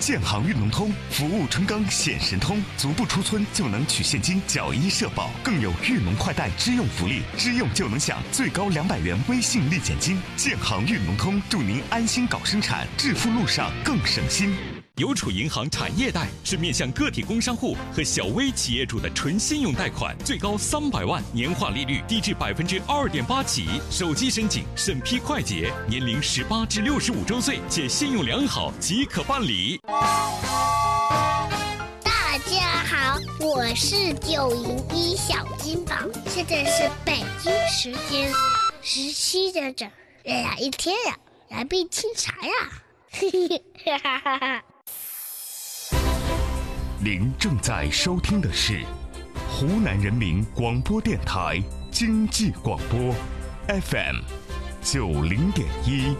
建行运农通服务春耕显神通，足不出村就能取现金缴医社保，更有运农快贷支用福利，支用就能享最高200元微信立减金。建行运农通祝您安心搞生产，致富路上更省心。 邮储银行产业贷是面向个体工商户和小微企业主的纯信用贷款，最高300万，年化利率低至2.8%起，手机申请审批快捷，年龄18至65周岁且信用良好即可办理。 大家好，我是901小金宝，现在是北京时间17点整，一天呀，来杯清茶呀，嘿嘿哈哈哈。 您正在收听的是湖南人民广播电台经济广播 FM 90.1。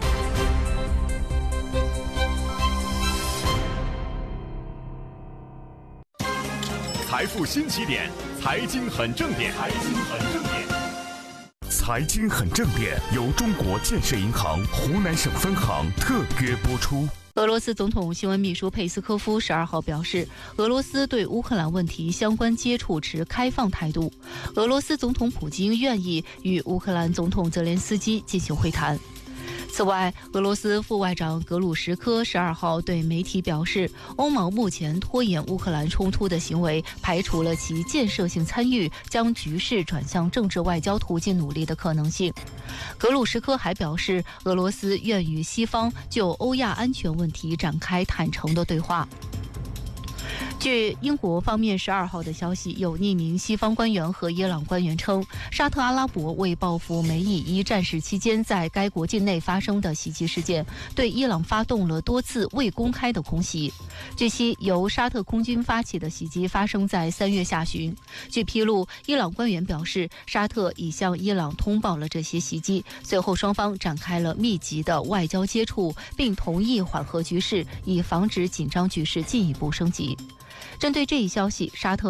财富新起点，财经很正点，财经很正点。 财经很正点由中国建设银行湖南省分行特约播出。 俄罗斯总统新闻秘书佩斯科夫12号表示，俄罗斯对乌克兰问题相关接触持开放态度。俄罗斯总统普京愿意与乌克兰总统泽连斯基进行会谈。此外，俄罗斯副外长格鲁什科12号对媒体表示，欧盟目前拖延乌克兰冲突的行为，排除了其建设性参与将局势转向政治外交途径努力的可能性。格鲁什科还表示，俄罗斯愿与西方就欧亚安全问题展开坦诚的对话。据英国方面12号的消息，有匿名西方官员和伊朗官员称，沙特阿拉伯为报复美以伊战事期间在该国境内发生的袭击事件，对伊朗发动了多次未公开的空袭。据悉，由沙特空军发起的袭击发生在3月下旬。据披露，伊朗官员表示，沙特已向伊朗通报了这些袭击，随后双方展开了密集的外交接触，并同意缓和局势，以防止紧张局势进一步升级。针对这一消息，沙特